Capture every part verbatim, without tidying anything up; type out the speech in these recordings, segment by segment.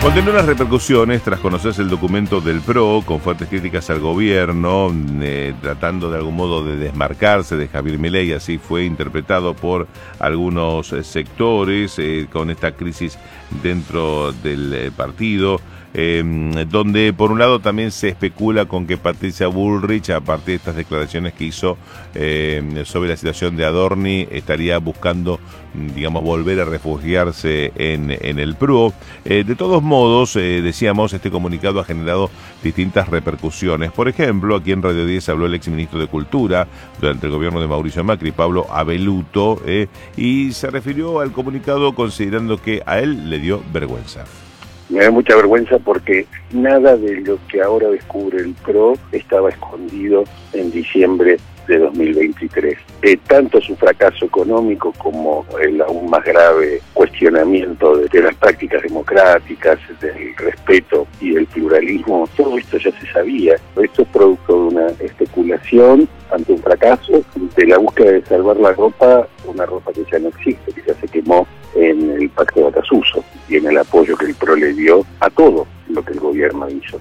Continúan las repercusiones tras conocerse el documento del P R O con fuertes críticas al gobierno, eh, tratando de algún modo de desmarcarse de Javier Milei. Así fue interpretado por algunos eh, sectores eh, con esta crisis dentro del eh, partido. Eh, donde por un lado también se especula con que Patricia Bullrich, a partir de estas declaraciones que hizo eh, sobre la situación de Adorni, estaría buscando, digamos, volver a refugiarse en, en el P R O. Eh, de todos modos, eh, decíamos, este comunicado ha generado distintas repercusiones. Por ejemplo, aquí en Radio diez habló el exministro de Cultura durante el gobierno de Mauricio Macri, Pablo Abeluto, eh, y se refirió al comunicado considerando que a él le dio vergüenza. Me da mucha vergüenza porque nada de lo que ahora descubre el P R O estaba escondido en diciembre de dos mil veintitrés. Eh, tanto su fracaso económico como el aún más grave cuestionamiento de, de las prácticas democráticas, del respeto y del pluralismo, todo esto ya se sabía. Esto es producto de una especulación ante un fracaso, de la búsqueda de salvar la ropa, una ropa que ya no existe, que ya se quemó en el Pacto de Acasuso y en el apoyo que el P R O le dio a todo lo que el gobierno hizo.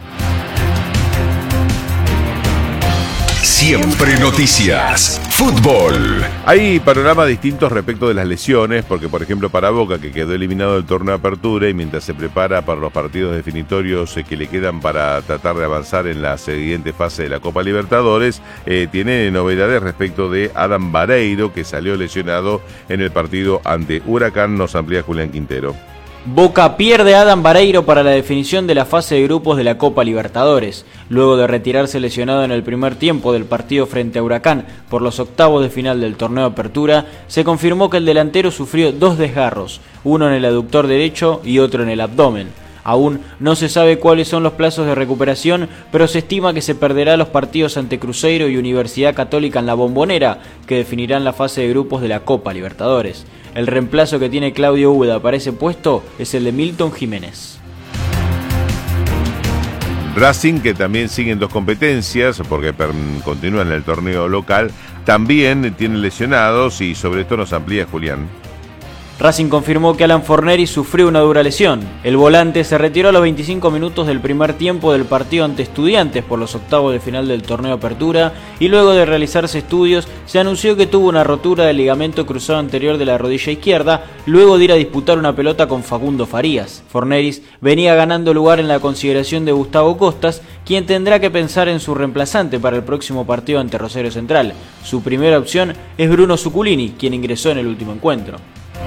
Siempre Noticias. Fútbol. Hay panoramas distintos respecto de las lesiones, porque por ejemplo para Boca, que quedó eliminado del torneo de apertura y mientras se prepara para los partidos definitorios eh, que le quedan para tratar de avanzar en la siguiente fase de la Copa Libertadores, eh, tiene novedades respecto de Adam Vareiro, que salió lesionado en el partido ante Huracán. Nos amplía Julián Quintero. Boca pierde a Adam Vareiro para la definición de la fase de grupos de la Copa Libertadores. Luego de retirarse lesionado en el primer tiempo del partido frente a Huracán por los octavos de final del torneo de apertura, se confirmó que el delantero sufrió dos desgarros, uno en el aductor derecho y otro en el abdomen. Aún no se sabe cuáles son los plazos de recuperación, pero se estima que se perderá los partidos ante Cruzeiro y Universidad Católica en la Bombonera, que definirán la fase de grupos de la Copa Libertadores. El reemplazo que tiene Claudio Úbeda para ese puesto es el de Milton Jiménez. Racing, que también sigue en dos competencias, porque continúa en el torneo local, también tiene lesionados y sobre esto nos amplía Julián. Racing confirmó que Alan Forneri sufrió una dura lesión. El volante se retiró a los veinticinco minutos del primer tiempo del partido ante Estudiantes por los octavos de final del torneo Apertura y luego de realizarse estudios se anunció que tuvo una rotura del ligamento cruzado anterior de la rodilla izquierda luego de ir a disputar una pelota con Facundo Farías. Forneris venía ganando lugar en la consideración de Gustavo Costas, quien tendrá que pensar en su reemplazante para el próximo partido ante Rosario Central. Su primera opción es Bruno Zuculini, quien ingresó en el último encuentro.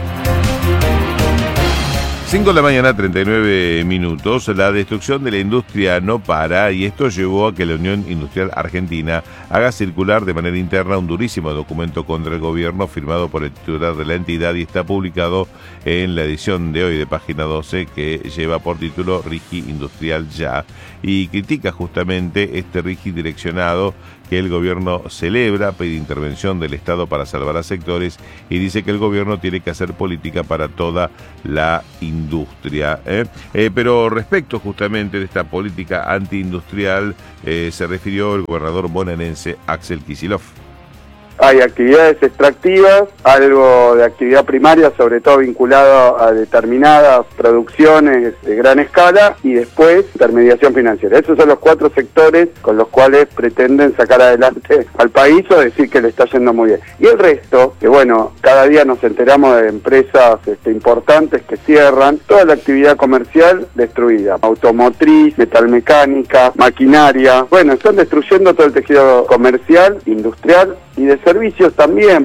cinco de la mañana, treinta y nueve minutos. La destrucción de la industria no para y esto llevó a que la Unión Industrial Argentina haga circular de manera interna un durísimo documento contra el gobierno firmado por el titular de la entidad y está publicado en la edición de hoy de Página doce, que lleva por título RIGI Industrial Ya, y critica justamente este RIGI direccionado que el gobierno celebra, pide intervención del Estado para salvar a sectores y dice que el gobierno tiene que hacer política para toda la industria. ¿eh? Eh, pero respecto justamente de esta política antiindustrial, eh, se refirió el gobernador bonaerense Axel Kicillof. Hay actividades extractivas, algo de actividad primaria, sobre todo vinculado a determinadas producciones de gran escala, y después intermediación financiera. Esos son los cuatro sectores con los cuales pretenden sacar adelante al país o decir que le está yendo muy bien. Y el resto, que bueno, cada día nos enteramos de empresas este, importantes que cierran, toda la actividad comercial destruida, automotriz, metalmecánica, maquinaria, bueno, están destruyendo todo el tejido comercial, industrial y de servicios también.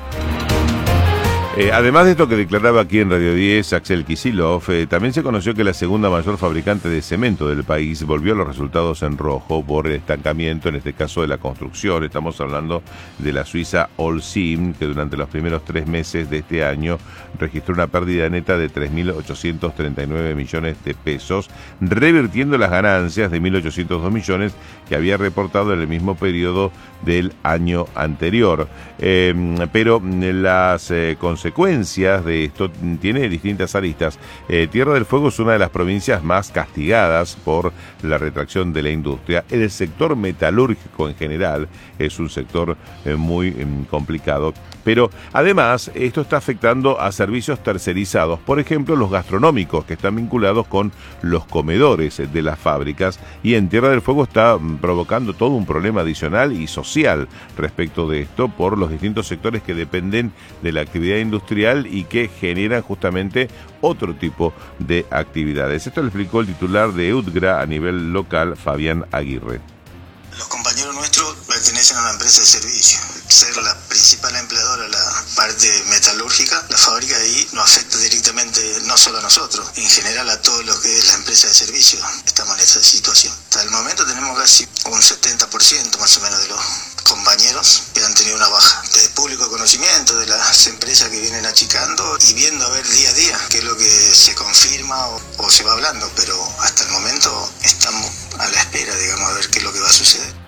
Eh, además de esto que declaraba aquí en Radio diez Axel Kicillof, eh, también se conoció que la segunda mayor fabricante de cemento del país volvió a los resultados en rojo por el estancamiento, en este caso de la construcción. Estamos hablando de la suiza Holcim, que durante los primeros tres meses de este año registró una pérdida neta de tres mil ochocientos treinta y nueve millones de pesos, revirtiendo las ganancias de mil ochocientos dos millones que había reportado en el mismo periodo del año anterior. Eh, pero las eh, consecuencias de esto tiene distintas aristas. Eh, Tierra del Fuego es una de las provincias más castigadas por la retracción de la industria. El sector metalúrgico en general es un sector eh, muy eh, complicado. Pero además esto está afectando a servicios tercerizados, por ejemplo los gastronómicos, que están vinculados con los comedores de las fábricas, y en Tierra del Fuego está provocando todo un problema adicional y social respecto de esto por los distintos sectores que dependen de la actividad industrial y que generan justamente otro tipo de actividades. Esto lo explicó el titular de UTGRA a nivel local, Fabián Aguirre. Los compañeros nuestros pertenecen a una empresa de servicio. Ser la principal empleadora, la parte metalúrgica, la fábrica de ahí nos afecta directamente no solo a nosotros, en general a todos los que es la empresa de servicio. Estamos en esa situación. Hasta el momento tenemos casi un setenta por ciento más o menos de los compañeros que han tenido una baja. De público conocimiento de las empresas que vienen achicando y viendo a ver día a día qué es lo que se confirma o, o se va hablando, pero hasta el momento estamos a la espera, digamos, a ver qué es lo que va a suceder.